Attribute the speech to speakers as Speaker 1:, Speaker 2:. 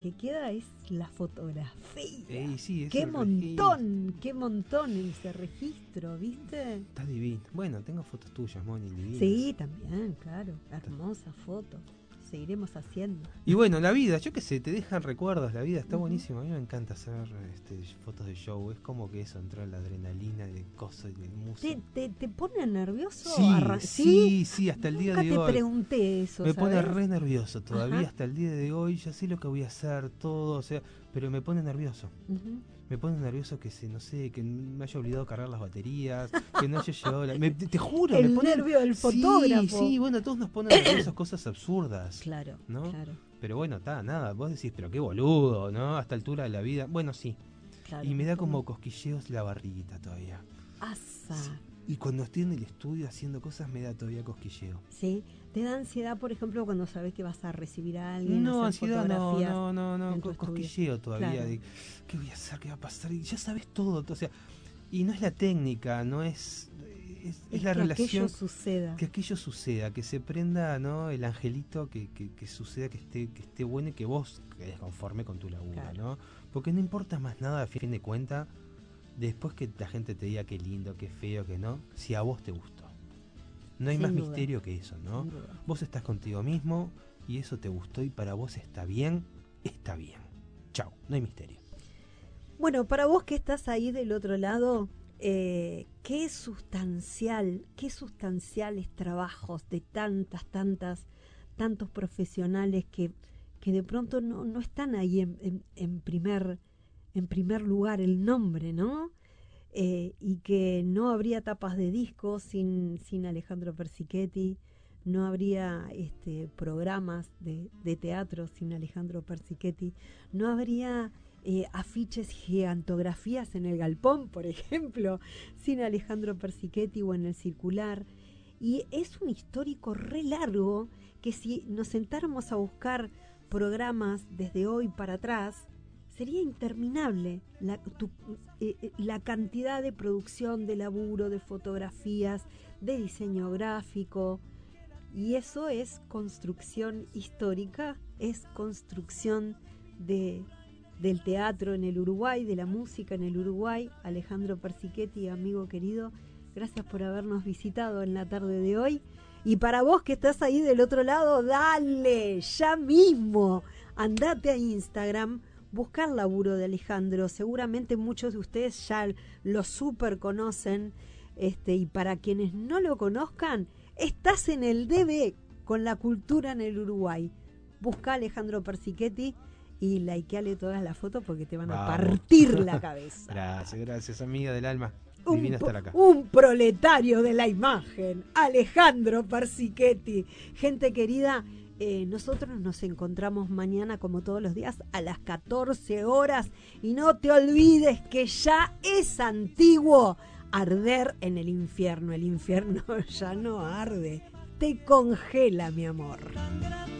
Speaker 1: que queda es la fotografía.
Speaker 2: Sí,
Speaker 1: qué montón ese registro, ¿viste?
Speaker 2: Está divino. Bueno, tengo fotos tuyas, Moni, divinas.
Speaker 1: Sí, también, claro, hermosas fotos. Seguiremos haciendo.
Speaker 2: Y bueno, la vida, yo qué sé, te dejan recuerdos, la vida está buenísima. A mí me encanta hacer fotos de show, es como que eso, entrar la adrenalina de cosas, de música.
Speaker 1: ¿Te pone nervioso?
Speaker 2: Sí, hasta el día de hoy.
Speaker 1: Nunca te pregunté eso,
Speaker 2: Me
Speaker 1: ¿sabes?
Speaker 2: pone re nervioso todavía.
Speaker 1: Ajá.
Speaker 2: Hasta el día de hoy, ya sé lo que voy a hacer, todo, o sea, pero me pone nervioso. Me pone nervioso que que me haya olvidado cargar las baterías, que no haya llevado te juro,
Speaker 1: el
Speaker 2: me pone
Speaker 1: nervio del fotógrafo.
Speaker 2: Sí, bueno, a todos nos ponen nerviosos cosas absurdas.
Speaker 1: Claro,
Speaker 2: ¿no?
Speaker 1: claro.
Speaker 2: Pero bueno, nada, vos decís, pero qué boludo, ¿no? A esta altura de la vida. Bueno, sí.
Speaker 1: Claro,
Speaker 2: y me da como cosquilleos la barriguita todavía.
Speaker 1: Asa.
Speaker 2: Sí. Y cuando estoy en el estudio haciendo cosas me da todavía cosquilleo.
Speaker 1: Sí. ¿Te da ansiedad, por ejemplo, cuando sabes que vas a recibir a alguien?
Speaker 2: No,
Speaker 1: hacer
Speaker 2: ansiedad
Speaker 1: no.
Speaker 2: Cosquilleo todavía.
Speaker 1: Claro.
Speaker 2: De, ¿qué voy a hacer? ¿Qué va a pasar? Y ya sabes todo. O sea, y no es la técnica, no es... Es la
Speaker 1: que
Speaker 2: relación.
Speaker 1: Que
Speaker 2: aquello suceda, que se prenda, ¿no? El angelito, que suceda, que esté bueno y que vos quedes conforme con tu laburo, claro. ¿No? Porque no importa más nada, a fin de cuentas, después que la gente te diga qué lindo, qué feo, que no, si a vos te gustó. No hay más misterio que eso, ¿no? Vos estás contigo mismo y eso te gustó y para vos está bien. Chau, no hay misterio.
Speaker 1: Bueno, para vos que estás ahí del otro lado, qué sustanciales trabajos de tantos profesionales que de pronto no están ahí en primer lugar el nombre, ¿no? Y que no habría tapas de discos sin Alejandro Persichetti, no habría programas de teatro sin Alejandro Persichetti, no habría afiches, gigantografías en el Galpón, por ejemplo, sin Alejandro Persichetti, o en el Circular. Y es un histórico re largo que si nos sentáramos a buscar programas desde hoy para atrás, sería interminable la cantidad de producción, de laburo, de fotografías, de diseño gráfico. Y eso es construcción histórica, es construcción del teatro en el Uruguay, de la música en el Uruguay. Alejandro Persichetti, amigo querido, gracias por habernos visitado en la tarde de hoy. Y para vos que estás ahí del otro lado, dale, ya mismo, andate a Instagram, buscar laburo de Alejandro. Seguramente muchos de ustedes ya lo súper conocen, y para quienes no lo conozcan, estás en el DB con la cultura en el Uruguay. Busca a Alejandro Persichetti y likeale todas las fotos porque te van a partir la cabeza.
Speaker 2: Gracias, amiga del alma. Divina estar acá.
Speaker 1: Un proletario de la imagen, Alejandro Persichetti. Gente querida, nosotros nos encontramos mañana como todos los días a las 14 horas y no te olvides que ya es antiguo arder en el infierno. El infierno ya no arde, te congela, mi amor.